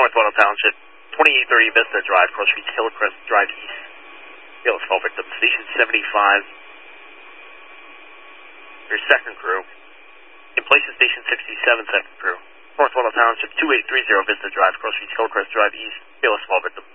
North Wattle Township, 2830 Vista Drive, Cross Street, Hillcrest Drive East. Fearless fall victim, Station 75. Your second crew. In place of Station 67, second crew. North Wattle Township, 2830 Vista Drive, Cross Street, Hillcrest Drive East. Fearless fall victim.